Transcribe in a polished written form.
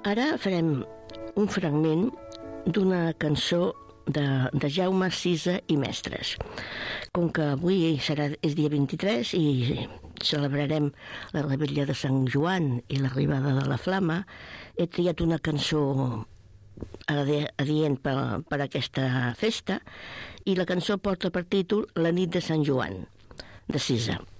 Ara farem un fragment d'una cançó de Jaume Sisa i Mestres. Com que avui és dia 23 i celebrarem la revetlla de Sant Joan i l'arribada de la Flama, he triat una cançó adient per aquesta festa, i la cançó porta per títol La nit de Sant Joan, de Sisa.